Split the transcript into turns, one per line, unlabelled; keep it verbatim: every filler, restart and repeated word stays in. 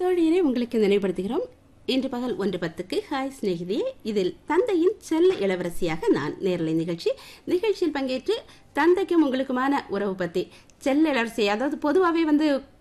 தோழியரை உங்களுக்கு நினைவுபடுத்துகிறோம். இன்று பகல் ஒன்று பத்துக்கு ஹாய் சிநேகிதியே, இதில் தந்தையின் செல்ல இளவரசியாக நான் நேரலை நிகழ்ச்சி. நிகழ்ச்சியில் பங்கேற்று தந்தைக்கும் உங்களுக்குமான உறவு பற்றி செல்ல இளவரசி, அதாவது பொதுவாகவே வந்து